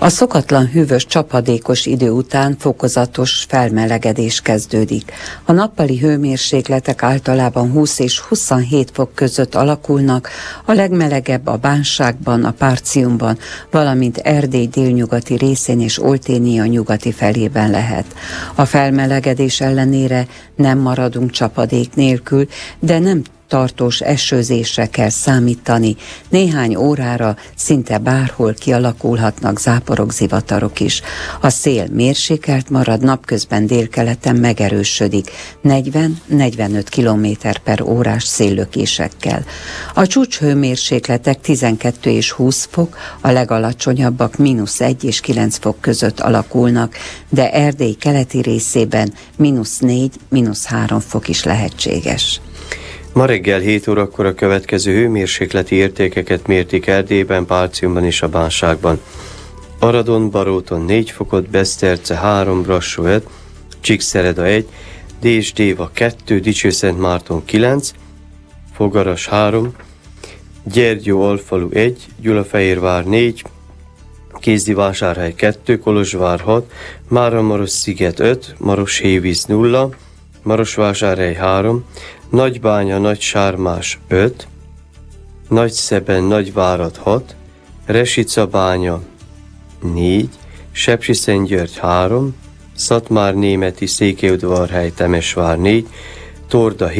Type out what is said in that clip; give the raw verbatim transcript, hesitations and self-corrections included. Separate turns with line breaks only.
A szokatlan hűvös csapadékos idő után fokozatos felmelegedés kezdődik. A nappali hőmérsékletek általában húsz és huszonhét fok között alakulnak, a legmelegebb a Bánságban, a Partiumban, valamint Erdély délnyugati részén és Olténia nyugati felében lehet. A felmelegedés ellenére nem maradunk csapadék nélkül, de nem tartós esőzésre kell számítani. Néhány órára szinte bárhol kialakulhatnak záporok, zivatarok is. A szél mérsékelt marad, napközben délkeleten megerősödik, negyven-negyvenöt kilométer per órás széllökésekkel. A csúcshőmérsékletek tizenkettő és húsz fok, a legalacsonyabbak mínusz egy és kilenc fok között alakulnak, de Erdély keleti részében mínusz négy, mínusz három fok is lehetséges.
Ma reggel hét órakor a következő hőmérsékleti értékeket mérték Erdélyben, Partiumban és a Bánságban. Aradon, Baróton négy fokot, Beszterce három, Brassó öt, Csíkszereda egy, Désdéva kettő, Dicsőszentmárton kilenc, Fogaras három, Gyergyó-Alfalu egy, Gyulafehérvár négy, Kézdivásárhely kettő, Kolozsvár hat, Máramarossziget öt, Maroshévíz nulla, Marosvásárhely három, Nagybánya, Nagysármás öt, Nagyszeben, Nagyvárad hat, Resicabánya négy, Sepsiszentgyörgy három, Szatmárnémeti, Székelyudvarhely, Temesvár négy, Torda